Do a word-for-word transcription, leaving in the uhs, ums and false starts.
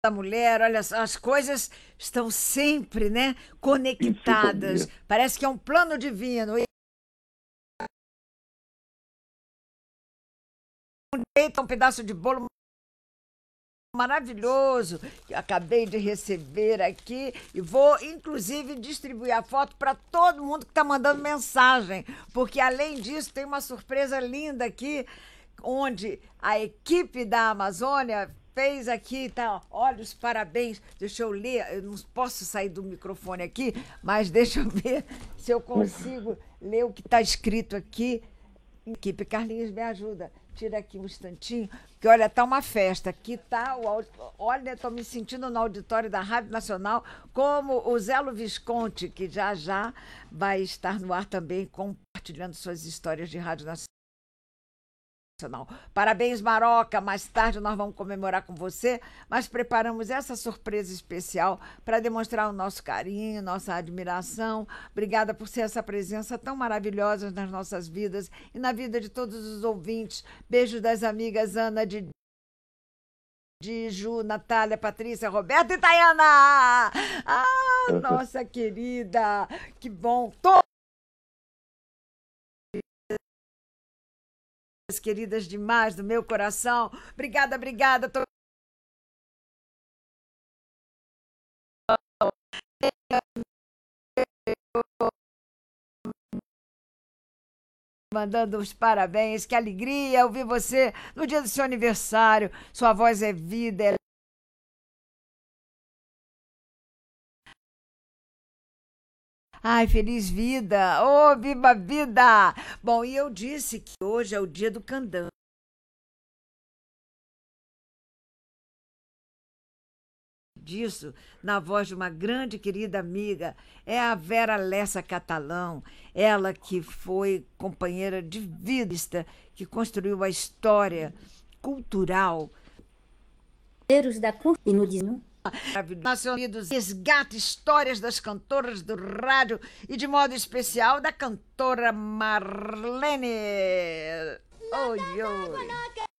da mulher, olha só, as coisas estão sempre, né, em conectadas. sintonia. Parece que é um plano divino. E eita, um pedaço de bolo maravilhoso que eu acabei de receber aqui e vou, inclusive, distribuir a foto para todo mundo que está mandando mensagem, porque além disso tem uma surpresa linda aqui, onde a equipe da Amazônia fez aqui, tá? Olha os parabéns. Deixa eu ler, eu não posso sair do microfone aqui, mas deixa eu ver se eu consigo ler o que está escrito aqui. Equipe, Carlinhos, me ajuda. Tira aqui um instantinho, porque olha, tá uma festa. Aqui tá o audi- olha, estou me sentindo no auditório da Rádio Nacional, como o Zelo Visconti, que já já vai estar no ar também, compartilhando suas histórias de Rádio Nacional. Parabéns, Maroca. Mais tarde nós vamos comemorar com você, mas preparamos essa surpresa especial para demonstrar o nosso carinho, nossa admiração. Obrigada por ser essa presença tão maravilhosa nas nossas vidas e na vida de todos os ouvintes. Beijo das amigas Ana de de Ju, Natália, Patrícia, Roberta e Tayana! Ah, nossa querida! Que bom! Todas queridas demais do meu coração. Obrigada, obrigada. Tô mandando os parabéns. Que alegria ouvir você no dia do seu aniversário. Sua voz é vida, é... Ai, feliz vida! Oh, viva a vida! Bom, e eu disse que hoje é o dia do candango. Disso, na voz de uma grande querida amiga, é a Vera Lessa Catalão, ela que foi companheira de vida, que construiu a história cultural da cor e no dizem Nacional Unidos resgata histórias das cantoras do rádio e, de modo especial, da cantora Marlene. Oi, oi.